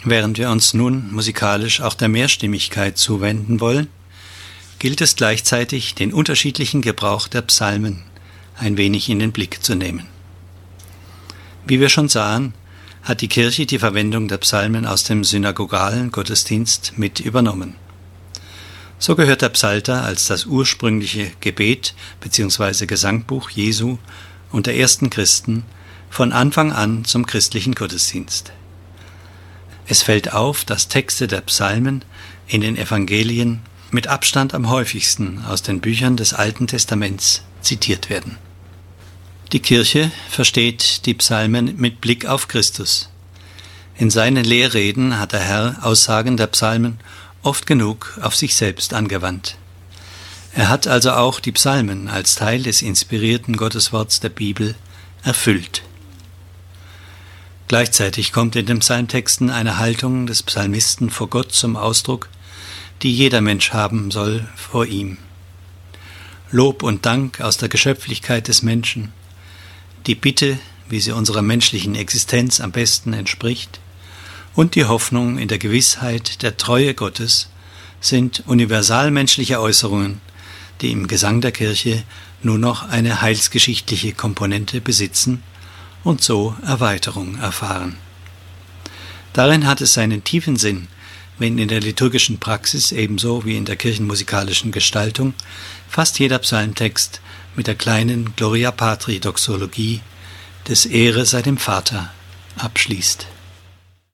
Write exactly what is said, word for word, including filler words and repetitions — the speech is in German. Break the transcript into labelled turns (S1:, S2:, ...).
S1: Während wir uns nun musikalisch auch der Mehrstimmigkeit zuwenden wollen, gilt es gleichzeitig, den unterschiedlichen Gebrauch der Psalmen ein wenig in den Blick zu nehmen. Wie wir schon sahen, hat die Kirche die Verwendung der Psalmen aus dem synagogalen Gottesdienst mit übernommen. So gehört der Psalter als das ursprüngliche Gebet bzw. Gesangbuch Jesu und der ersten Christen von Anfang an zum christlichen Gottesdienst. Es fällt auf, dass Texte der Psalmen in den Evangelien mit Abstand am häufigsten aus den Büchern des Alten Testaments zitiert werden. Die Kirche versteht die Psalmen mit Blick auf Christus. In seinen Lehrreden hat der Herr Aussagen der Psalmen oft genug auf sich selbst angewandt. Er hat also auch die Psalmen als Teil des inspirierten Gottesworts der Bibel erfüllt. Gleichzeitig kommt in den Psalmtexten eine Haltung des Psalmisten vor Gott zum Ausdruck, die jeder Mensch haben soll vor ihm. Lob und Dank aus der Geschöpflichkeit des Menschen, die Bitte, wie sie unserer menschlichen Existenz am besten entspricht, und die Hoffnung in der Gewissheit der Treue Gottes sind universalmenschliche Äußerungen, die im Gesang der Kirche nur noch eine heilsgeschichtliche Komponente besitzen und so Erweiterung erfahren. Darin hat es seinen tiefen Sinn, wenn in der liturgischen Praxis ebenso wie in der kirchenmusikalischen Gestaltung fast jeder Psalmtext mit der kleinen Gloria Patri Doxologie des Ehre sei dem Vater abschließt.